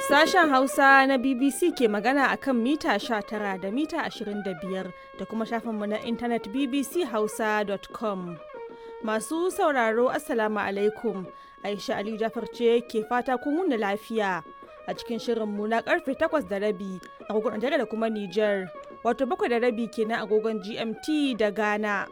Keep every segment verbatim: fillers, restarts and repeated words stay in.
Sashen Hausa na B B C ke magana a kan mita sha tara da mita ashirin da biyar da kuma shafinmu na intanet b b c hausa dot com. Masu sauraro Assalamu alaikum. Aisha Aliyu Jafar ce ke fata kun wuni lafiya a cikin shirinmu na karfe takwas da rabi agogon Najeriya da kuma Nijar, wato bakwai da rabi kenan agogon G M T da Ghana.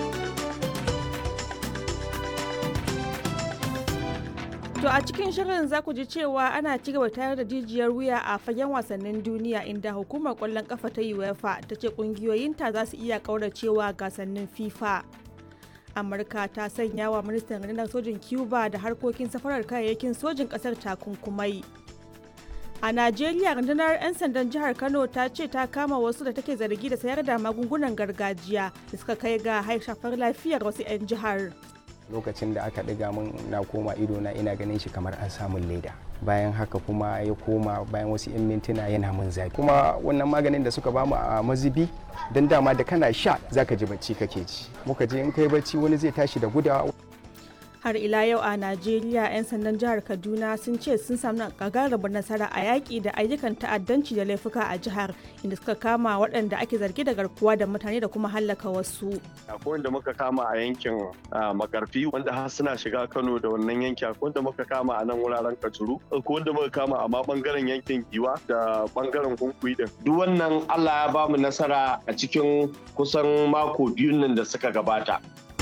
To a cikin shirin za ku ji cewa ana ci gaba tayar da jijiyar wuya a fagen wasannin duniya inda hukumar kwallon kafa ta UEFA ta ce kungiyoyinta za su iya kauracewa gasannin FIFA. Amurka ta sanya wa ministan rundunar sojin Cuba da harkokin safarar kayayyakin sojin kasar takunkumai. A Najeriya, rundunar 'yan sandan jihar Kano ta ce ta kama wasu da take zargi da sayar da magungunan gargajiya da suka kai ga shafar lafiyar wasu 'yan jihar. Lokacin da aka ɗiga min na koma ido na ina ganin shi kamar an samun leda, bayan haka kuma ya koma bayan wasu 'yan mintuna yana min zafi, kuma wannan maganin da suka bamu a mazubi don dama da kana sha zaka ji bacci kake ci, muka je in kai bacci wani zai tashi da gudawa. Har ila yau a Najeriya, 'yan sandan jihar Kaduna sun ce sun samu gagarumar nasara a yaƙi da ayyukan ta'addanci da laifuka a jihar, inda suka kama waɗanda ake zargi da garkuwa da mutane da kuma hallaka wasu. Akwai wanda muka kama a yankin Makarfi wanda har suna shiga Kano da wannan yanki, akwai wanda muka kama a nan wuraren Kajuru, akwai wanda muka kama a ma bangaren yankin Giwa da bangaren Kunkuyi din. Duk wannan Allah ya bamu nasara a cikin kusan mako biyun nan da suka gabata.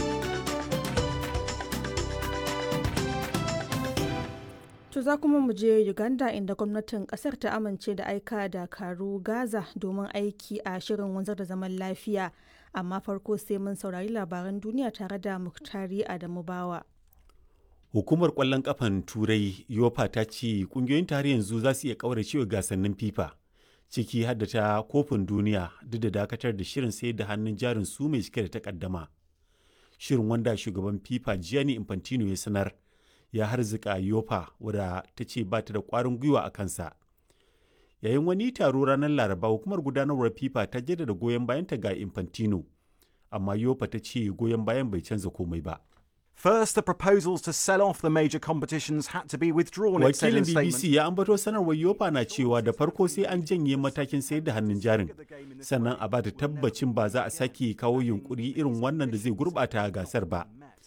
To za kuma mu je Uganda inda gwamnatin kasar ta amince da aika dakaru Gaza domin aiki a shirin wanzar da zaman lafiya. Amma farko sai mun saurari labaran duniya tare da Muktari Adamu Bawa. Hukumar kwallon kafan Turai UEFA ta ce kungiyoyin tare yanzu za su iya kauracewa gasannin FIFA, ciki har da ta kofin duniya, duk da dakatar da shirin sayar da hannun jarin su mai cike da takaddama. Shirin wanda shugaban FIFA Gianni Infantino ya sanar ya harzika yofa wadda ta ce ba ta da ƙwarin gwiwa a kansa. Yayin wani taro ranar Laraba, hukumar gudanarwar FIFA ta jaddada goyon bayanta ga Infantino, amma yofa ta ce goyon bayan bai canza komai ba. First, the proposals to sell off the major competitions had to be withdrawn. Wakilin B B C ya ambato sanarwar yofa na cewa da farko sai an janye matakin sayar da hannun jarin, sannan a ba ta tabbacin ba za a sake kawo yunkuri irin wannan da zai gurbata gasar ba.